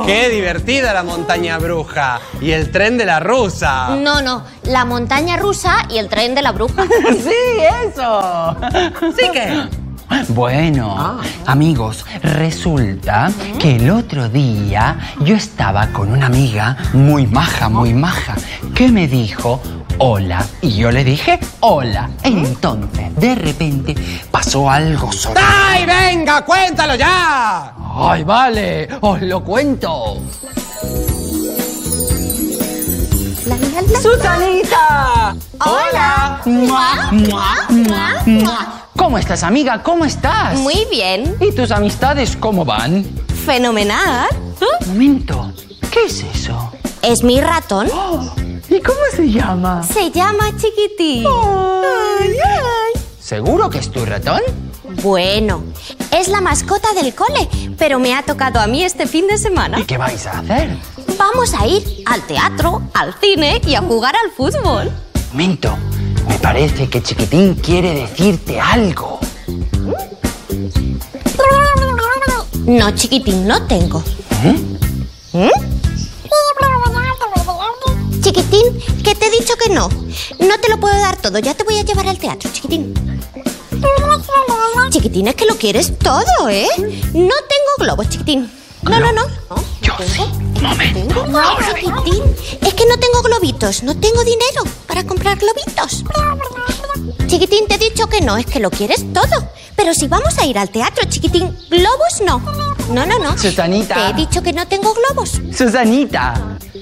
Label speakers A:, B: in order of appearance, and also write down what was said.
A: ¡Qué divertida la montaña bruja! Y el tren de la rusa.
B: No, la montaña rusa y el tren de la bruja.
C: ¡Sí, eso!
A: ¿Sí qué?
C: Bueno, amigos, resulta que el otro día yo estaba con una amiga muy maja, que me dijo hola. Y yo le dije hola. Entonces, de repente, pasó algo sobre...
A: ¡Ay, venga, cuéntalo ya!
C: ¡Ay, vale! ¡Os lo cuento! ¡Susanita!
B: ¡Hola!
C: ¡Mua, mua, mua, mua! ¿Cómo estás, amiga? ¿Cómo estás?
B: Muy bien.
C: ¿Y tus amistades cómo van?
B: Fenomenal.
C: Un momento, ¿qué es eso?
B: Es mi ratón.
C: Oh, ¿y cómo se llama?
B: Se llama Chiquitín.
C: Ay, ay. ¿Seguro que es tu ratón?
B: Bueno, es la mascota del cole, pero me ha tocado a mí este fin de semana.
C: ¿Y qué vais a hacer?
B: Vamos a ir al teatro, al cine y a jugar al fútbol.
C: Un momento, me parece que Chiquitín quiere decirte algo.
B: No, Chiquitín, no tengo. Chiquitín, que te he dicho que no. No te lo puedo dar todo, ya te voy a llevar al teatro, Chiquitín. Chiquitín, es que lo quieres todo, ¿eh? No tengo globos, Chiquitín. No.
C: Yo sí. Un momento.
B: No, Chiquitín, es que no tengo globitos. No tengo dinero para comprar globitos. Chiquitín, te he dicho que no, es que lo quieres todo. Pero si vamos a ir al teatro, Chiquitín, globos no. No.
C: Susanita.
B: Te he dicho que no tengo globos.
C: Susanita.